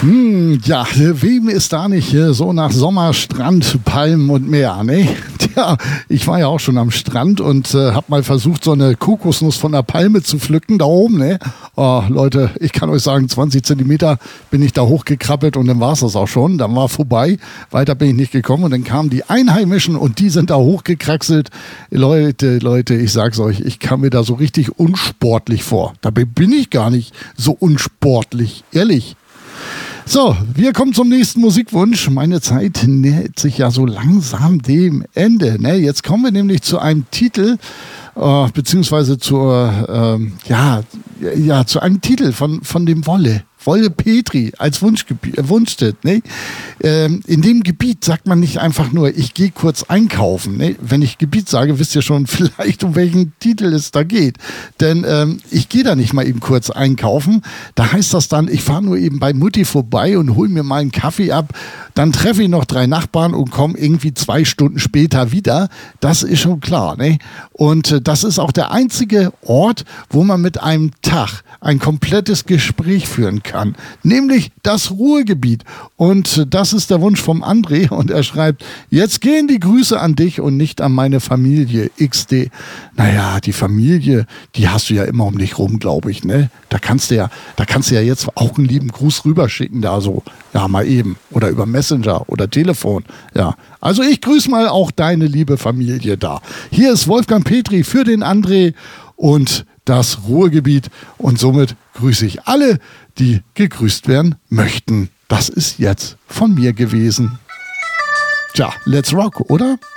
Ja, wem ist da nicht so nach Sommer, Strand, Palmen und Meer, ne? Tja, ich war ja auch schon am Strand und hab mal versucht, so eine Kokosnuss von der Palme zu pflücken da oben, ne? Oh, Leute, ich kann euch sagen, 20 Zentimeter bin ich da hochgekrabbelt und dann war es das auch schon. Dann war vorbei, weiter bin ich nicht gekommen und dann kamen die Einheimischen und die sind da hochgekraxelt. Leute, ich sag's euch, ich kam mir da so richtig unsportlich vor. Dabei bin ich gar nicht so unsportlich, ehrlich. So, wir kommen zum nächsten Musikwunsch. Meine Zeit nähert sich ja so langsam dem Ende. Ne? Jetzt kommen wir nämlich zu einem Titel, beziehungsweise zu einem Titel von dem Wolle Petri als Wunschtitel. Ne? In dem Gebiet sagt man nicht einfach nur, ich gehe kurz einkaufen. Ne? Wenn ich Gebiet sage, wisst ihr schon vielleicht, um welchen Titel es da geht. Denn ich gehe da nicht mal eben kurz einkaufen. Da heißt das dann, ich fahre nur eben bei Mutti vorbei und hole mir mal einen Kaffee ab. Dann treffe ich noch 3 Nachbarn und komme irgendwie 2 Stunden später wieder. Das ist schon klar. Ne? Und das ist auch der einzige Ort, wo man mit einem Tag ein komplettes Gespräch führen kann. Nämlich das Ruhrgebiet. Und das ist der Wunsch vom André. Und er schreibt, jetzt gehen die Grüße an dich und nicht an meine Familie XD. Naja, die Familie, die hast du ja immer um dich rum, glaube ich. Ne? Da kannst du ja jetzt auch einen lieben Gruß rüberschicken, da so. Ja, mal eben. Oder über Messenger oder Telefon. Ja. Also ich grüße mal auch deine liebe Familie da. Hier ist Wolfgang Petri für den André und das Ruhrgebiet. Und somit grüße ich alle, die gegrüßt werden möchten. Das ist jetzt von mir gewesen. Tja, let's rock, oder?